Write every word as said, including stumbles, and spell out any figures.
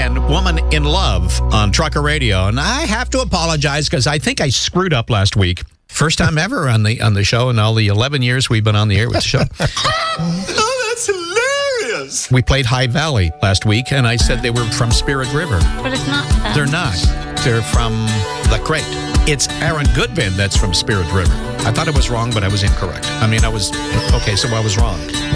and Woman in Love on Trucker Radio. And I have to apologize because I think I screwed up last week. First time ever on the on the show in all the eleven years we've been on the air with the show. Oh, that's hilarious. We played High Valley last week, and I said they were from Spirit River. But it's not that. They're not. They're from The Crate. It's Aaron Goodman that's from Spirit River. I thought it was wrong, but I was incorrect. I mean, I was, okay, so I was wrong.